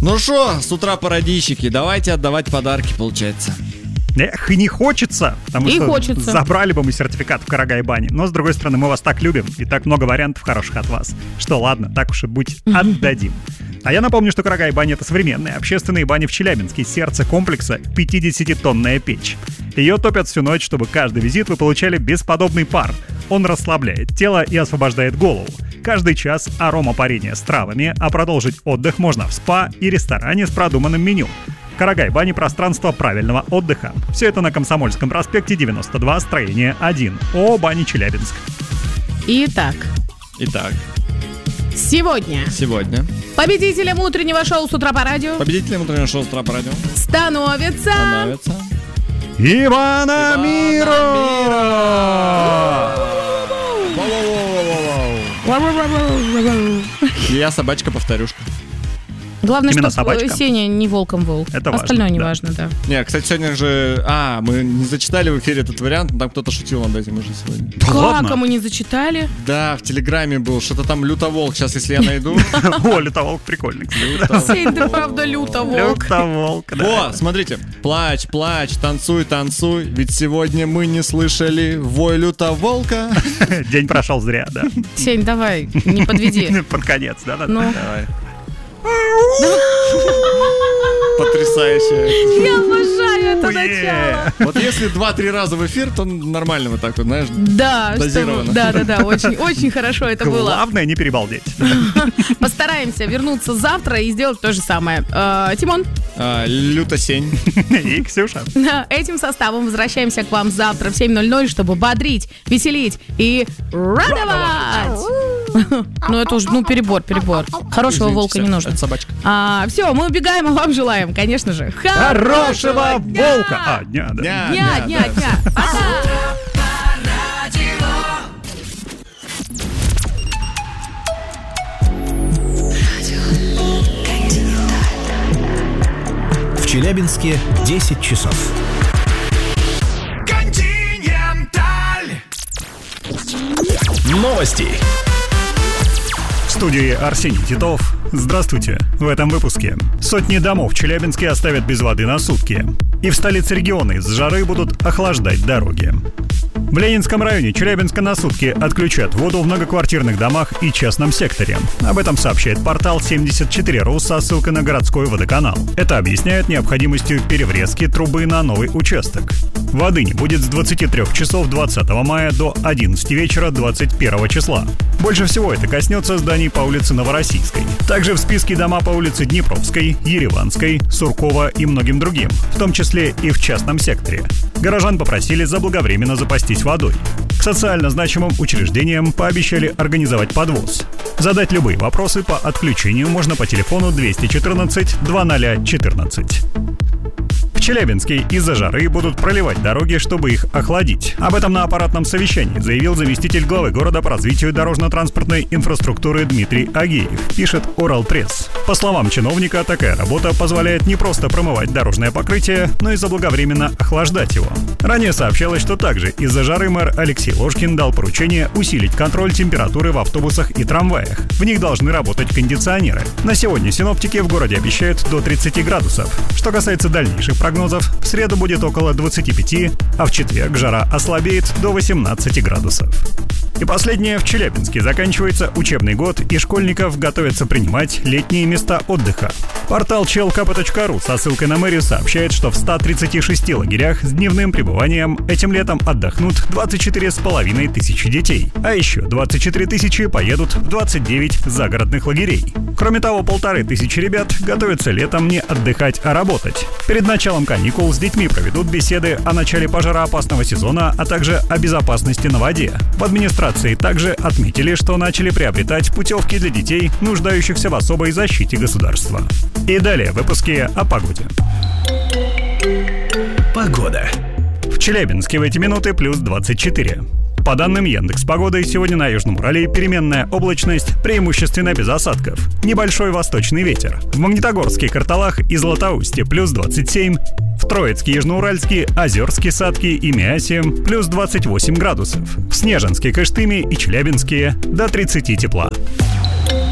Ну что, с утра парадийщики, давайте отдавать подарки, получается. Эх, и не хочется, потому и что хочется. Забрали бы мы сертификат в Карагай-бане. Но, с другой стороны, мы вас так любим, и так много вариантов хороших от вас, что ладно, так уж и быть, отдадим. А я напомню, что Карагай-баня — это современная общественная баня в Челябинске, сердце комплекса 50-тонная печь. Ее топят всю ночь, чтобы каждый визит вы получали бесподобный пар. Он расслабляет тело и освобождает голову. Каждый час арома парения с травами, а продолжить отдых можно в спа и ресторане с продуманным меню. Карагай-бани — пространство правильного отдыха. Все это на Комсомольском проспекте 92, строение 1. ООО «Бани Челябинск». Итак, сегодня победителем утреннего шоу «С утра по радио» становится Ивана Миро! Я собачка-повторюшка. Главное, Именно чтобы собачка? Сеня не волком был. Это важно, остальное не да. важно, да. Не, кстати, сегодня же... мы не зачитали в эфире этот вариант, но там кто-то шутил над этим уже сегодня. Да Как, ладно? а мы не зачитали? Да, в Телеграме был что-то там лютоволк. Сейчас, если я найду... О, лютоволк прикольный, кстати. Сень, ты правда лютоволк. Лютоволк, да. О, смотрите. Плачь, плачь, танцуй, танцуй. Ведь сегодня мы не слышали вой лютоволка. День прошел зря, да. Сень, давай, не подведи. Под конец, да. Ну. Давай. Потрясающе. Я обожаю это Уе. начало. Вот если 2-3 раза в эфир, то нормально вот так вот, знаешь. Да, Дозировано. да, очень хорошо это было. Главное не перебалдеть. Постараемся вернуться завтра и сделать то же самое. Тимон, Лютосень. И Ксюша. этим составом возвращаемся к вам завтра в 7:00, чтобы бодрить, веселить и радовать. Ну это уже, перебор. Хорошего Извините, волка не всё, нужно. это собачка. Все, мы убегаем, а вам желаем, конечно же, Хорошего волка! Дня, да. Дня. Пока. В Челябинске 10 часов. Континенталь. Новости. В студии Арсений Титов. Здравствуйте. В этом выпуске. Сотни домов в Челябинске оставят без воды на сутки. И в столице региона из-за жары будут охлаждать дороги. В Ленинском районе Челябинска на сутки отключат воду в многоквартирных домах и частном секторе. Об этом сообщает портал 74.ру со ссылкой на городской водоканал. Это объясняет необходимостью переврезки трубы на новый участок. Воды не будет с 23 часов 20 мая до 11 вечера 21 числа. Больше всего это коснется зданий по улице Новороссийской. Также в списке дома по улице Днепровской, Ереванской, Суркова и многим другим, в том числе и в частном секторе. Горожан попросили заблаговременно запастись водой. К социально значимым учреждениям пообещали организовать подвоз. Задать любые вопросы по отключению можно по телефону 214 2014. В Челябинске из-за жары будут проливать дороги, чтобы их охладить. Об этом на аппаратном совещании заявил заместитель главы города по развитию дорожно-транспортной инфраструктуры Дмитрий Агеев, пишет Oral Press. По словам чиновника, такая работа позволяет не просто промывать дорожное покрытие, но и заблаговременно охлаждать его. Ранее сообщалось, что также из-за жары мэр Алексей Ложкин дал поручение усилить контроль температуры в автобусах и трамваях. В них должны работать кондиционеры. На сегодня синоптики в городе обещают до 30 градусов. Что касается дальнейших прогнозов, в среду будет около 25, а в четверг жара ослабеет до 18 градусов. И последнее, в Челябинске заканчивается учебный год, и школьников готовятся принимать летние места отдыха. Портал chlkp.ru со ссылкой на мэрию сообщает, что в 136 лагерях с дневным пребыванием этим летом отдохнут 24,5 тысячи детей. А еще 24 тысячи поедут в 29 загородных лагерей. Кроме того, 1500 ребят готовятся летом не отдыхать, а работать. Перед началом каникул с детьми проведут беседы о начале пожароопасного сезона, а также о безопасности на воде. В администрации также отметили, что начали приобретать путевки для детей, нуждающихся в особой защите государства. И далее в выпуске о погоде. Погода. В Челябинске в эти минуты плюс 24. По данным Яндекс.Погоды, сегодня на Южном Урале переменная облачность, преимущественно без осадков. Небольшой восточный ветер. В Магнитогорске, Карталах и Златоусте плюс 27. В Троицке, Южноуральске, Озерске, Садке и Миасе плюс 28 градусов. В Снежинске, Кыштыме и Челябинске до 30 тепла.